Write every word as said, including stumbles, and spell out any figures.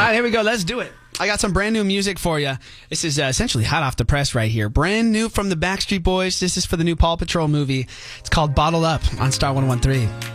right, here we go. Let's do it. I got some brand new music for you. This is uh, essentially hot off the press right here. Brand new from the Backstreet Boys. This is for the new Paw Patrol movie. It's called Bottled Up on Star one oh one three.